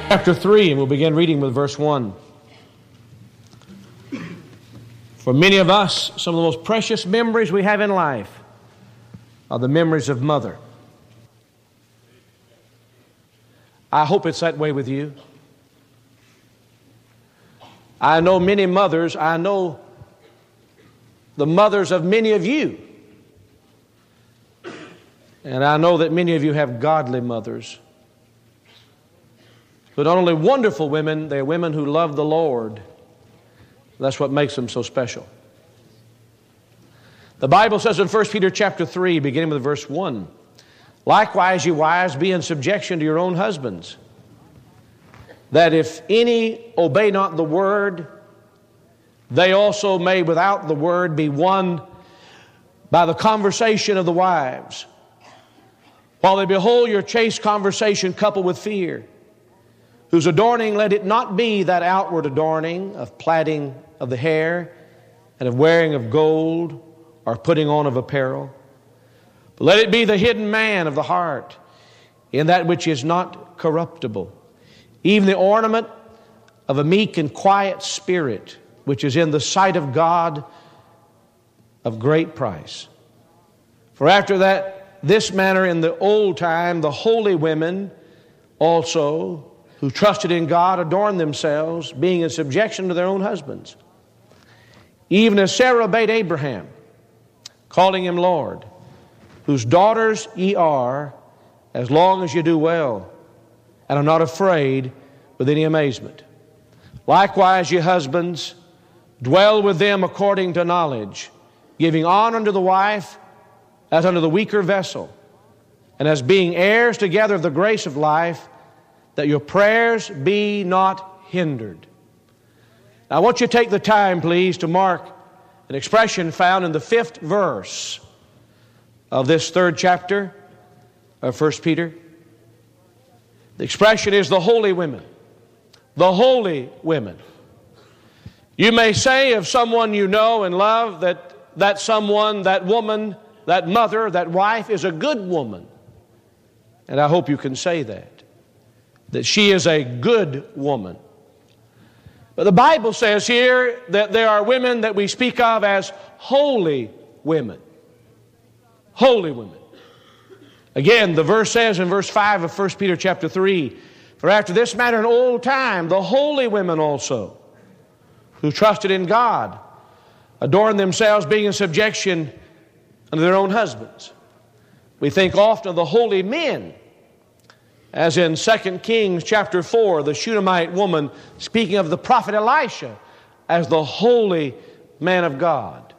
Chapter 3, and we'll begin reading with verse 1. For many of us, some of the most precious memories we have in life are the memories of mother. I hope it's that way with you. I know many mothers. I know the mothers of many of you. And I know that many of you have godly mothers. But not only wonderful women, they're women who love the Lord. That's what makes them so special. The Bible says in 1 Peter chapter 3, beginning with verse 1, likewise, ye wives, be in subjection to your own husbands, that if any obey not the word, they also may without the word be won by the conversation of the wives, while they behold your chaste conversation coupled with fear, whose adorning let it not be that outward adorning of plaiting of the hair and of wearing of gold or putting on of apparel, but let it be the hidden man of the heart in that which is not corruptible, even the ornament of a meek and quiet spirit, which is in the sight of God of great price. For after that, this manner in the old time, the holy women also, who trusted in God, adorned themselves, being in subjection to their own husbands. Even as Sarah obeyed Abraham, calling him Lord, whose daughters ye are, as long as you do well, and are not afraid with any amazement. Likewise, ye husbands, dwell with them according to knowledge, giving honor unto the wife as unto the weaker vessel, and as being heirs together of the grace of life, that your prayers be not hindered. Now, I want you to take the time, please, to mark an expression found in the 5th verse of this 3rd chapter of 1 Peter. The expression is the holy women. The holy women. You may say of someone you know and love that someone, that woman, that mother, that wife is a good woman. And I hope you can say that she is a good woman. But the Bible says here that there are women that we speak of as holy women. Holy women. Again, the verse says in verse 5 of 1 Peter chapter 3, for after this manner in old time, the holy women also, who trusted in God, adorned themselves, being in subjection unto their own husbands. We think often of the holy men, as in 2 Kings chapter 4, the Shunammite woman speaking of the prophet Elisha as the holy man of God.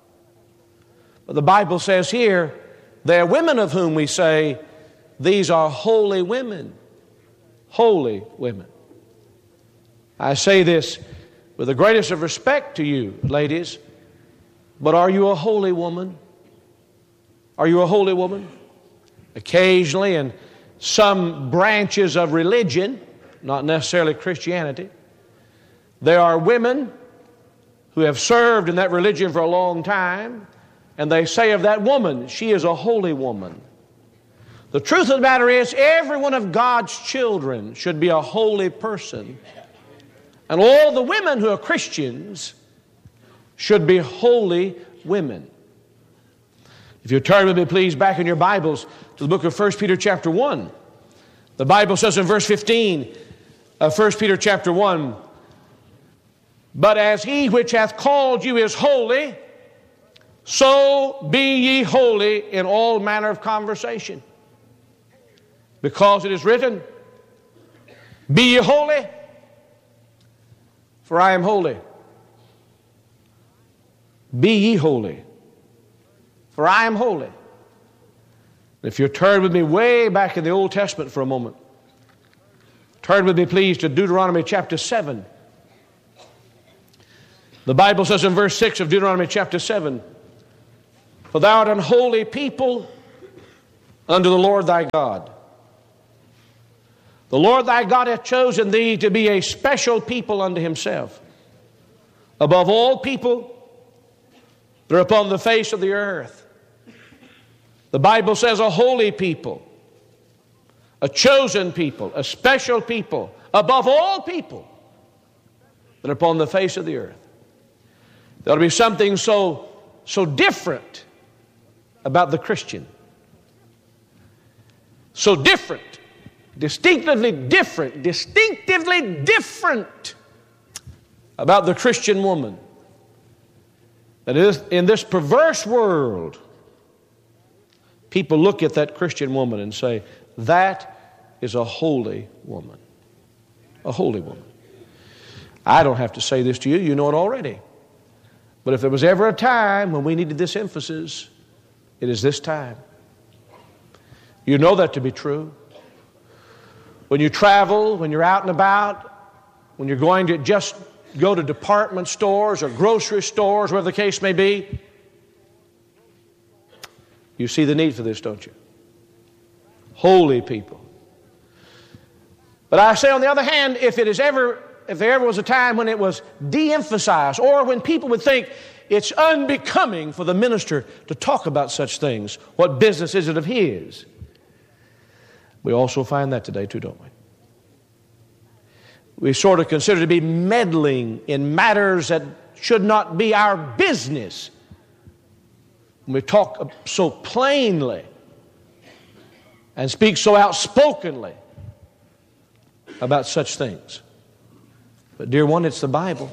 But the Bible says here, there are women of whom we say, these are holy women. Holy women. I say this with the greatest of respect to you, ladies, but are you a holy woman? Are you a holy woman? Occasionally, in some branches of religion, not necessarily Christianity, there are women who have served in that religion for a long time, and they say of that woman, she is a holy woman. The truth of the matter is, every one of God's children should be a holy person. And all the women who are Christians should be holy women. If you turn with me, please, back in your Bibles to the book of 1 Peter chapter 1. The Bible says in verse 15 of 1 Peter chapter 1, but as he which hath called you is holy, so be ye holy in all manner of conversation. Because it is written, be ye holy, for I am holy. Be ye holy, for I am holy. If you turn with me way back in the Old Testament for a moment, turn with me, please, to Deuteronomy chapter 7. The Bible says in verse 6 of Deuteronomy chapter 7, for thou art an holy people unto the Lord thy God. The Lord thy God hath chosen thee to be a special people unto himself, above all people that are upon the face of the earth. The Bible says a holy people, a chosen people, a special people, above all people that are upon the face of the earth. There ought to be something so different about the Christian. So different, distinctively different about the Christian woman. That is, in this perverse world, people look at that Christian woman and say, that is a holy woman. A holy woman. I don't have to say this to you, you know it already. But if there was ever a time when we needed this emphasis, it is this time. You know that to be true. When you travel, when you're out and about, when you're going to just go to department stores or grocery stores, whatever the case may be, you see the need for this, don't you? Holy people. But I say on the other hand, if there ever was a time when it was de-emphasized, or when people would think it's unbecoming for the minister to talk about such things, what business is it of his? We also find that today too, don't we? We sort of consider to be meddling in matters that should not be our business. We talk so plainly and speak so outspokenly about such things. But dear one, it's the Bible.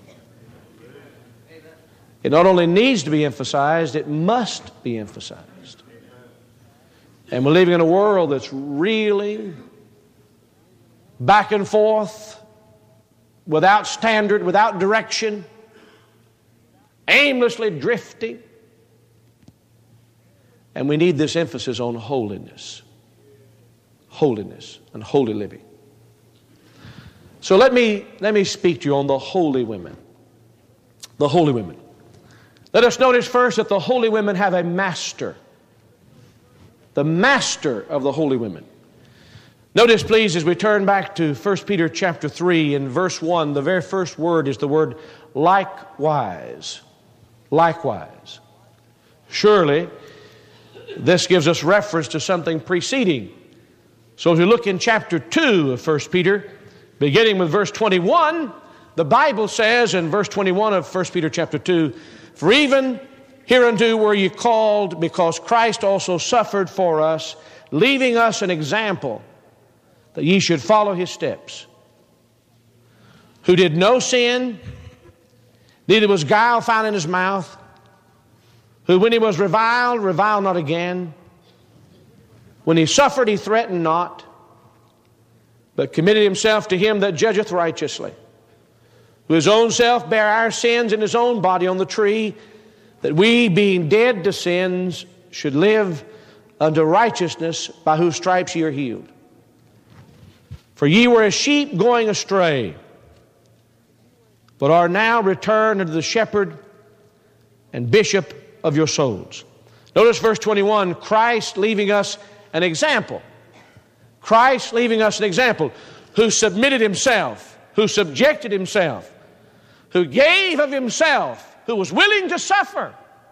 It not only needs to be emphasized, it must be emphasized. And we're living in a world that's reeling back and forth, without standard, without direction, aimlessly drifting. And we need this emphasis on holiness. Holiness and holy living. So let me speak to you on the holy women. The holy women. Let us notice first that the holy women have a master. The master of the holy women. Notice, please, as we turn back to 1 Peter chapter 3 in verse 1, the very first word is the word likewise. Likewise. Surely, this gives us reference to something preceding. So as we look in chapter 2 of 1 Peter, beginning with verse 21, the Bible says in verse 21 of 1 Peter chapter 2, for even hereunto were ye called, because Christ also suffered for us, leaving us an example, that ye should follow his steps, who did no sin, neither was guile found in his mouth, who when he was reviled not again, when he suffered he threatened not, but committed himself to him that judgeth righteously, who his own self bare our sins in his own body on the tree, that we, being dead to sins, should live unto righteousness, by whose stripes ye are healed. For ye were as sheep going astray, but are now returned unto the shepherd and bishop of your souls. Notice verse 21, Christ leaving us an example. Christ leaving us an example, who submitted himself, who subjected himself, who gave of himself, who was willing to suffer.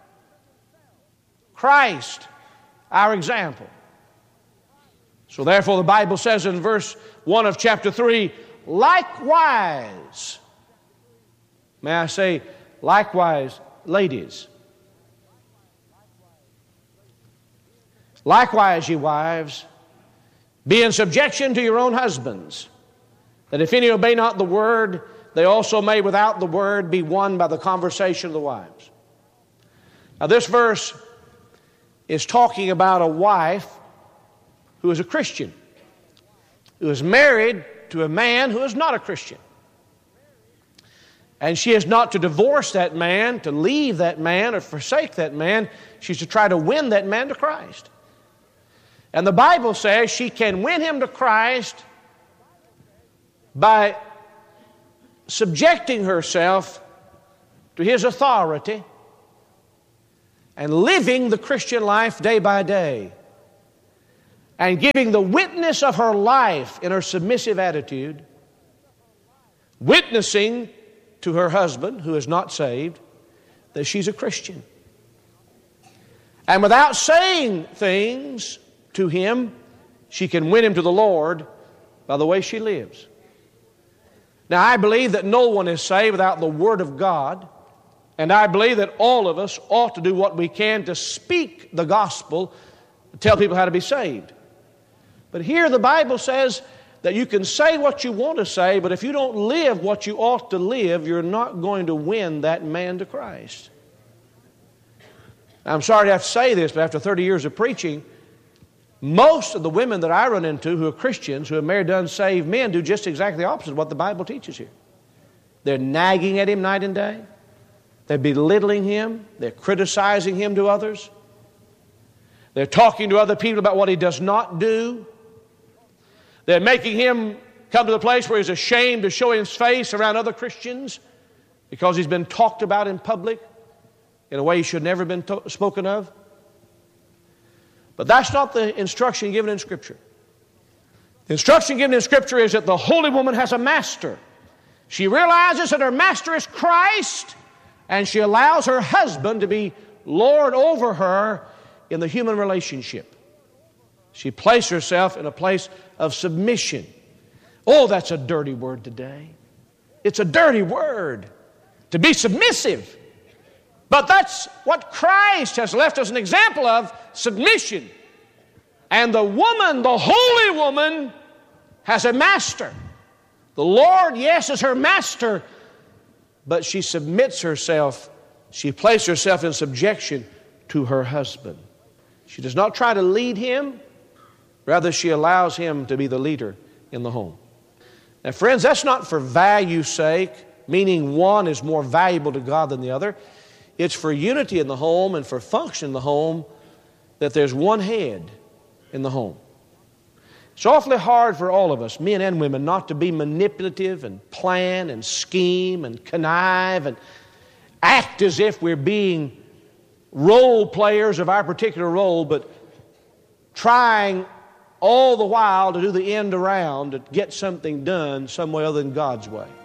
Christ, our example. So therefore the Bible says in verse 1 of chapter 3, likewise, may I say, likewise, ladies. Likewise, ye wives, be in subjection to your own husbands, that if any obey not the word, they also may without the word be won by the conversation of the wives. Now this verse is talking about a wife who is a Christian, who is married to a man who is not a Christian. And she is not to divorce that man, to leave that man, or forsake that man. She's to try to win that man to Christ. And the Bible says she can win him to Christ by subjecting herself to his authority and living the Christian life day by day and giving the witness of her life in her submissive attitude, witnessing to her husband, who is not saved, that she's a Christian. And without saying things to him, she can win him to the Lord by the way she lives. Now, I believe that no one is saved without the Word of God, and I believe that all of us ought to do what we can to speak the gospel, to tell people how to be saved. But here the Bible says that you can say what you want to say, but if you don't live what you ought to live, you're not going to win that man to Christ. I'm sorry to have to say this, but after 30 years of preaching, most of the women that I run into who are Christians, who are married to unsaved men, do just exactly the opposite of what the Bible teaches here. They're nagging at him night and day. They're belittling him. They're criticizing him to others. They're talking to other people about what he does not do. They're making him come to the place where he's ashamed to show his face around other Christians because he's been talked about in public in a way he should never have been spoken of. But that's not the instruction given in Scripture. The instruction given in Scripture is that the holy woman has a master. She realizes that her master is Christ, and she allows her husband to be Lord over her in the human relationship. She places herself in a place of submission. Oh, that's a dirty word today. It's a dirty word to be submissive. But that's what Christ has left us an example of, submission. And the woman, the holy woman, has a master. The Lord, yes, is her master, but she submits herself, she places herself in subjection to her husband. She does not try to lead him, rather she allows him to be the leader in the home. Now, friends, that's not for value's sake, meaning one is more valuable to God than the other. It's for unity in the home and for function in the home that there's one head in the home. It's awfully hard for all of us, men and women, not to be manipulative and plan and scheme and connive and act as if we're being role players of our particular role, but trying all the while to do the end around to get something done some way other than God's way.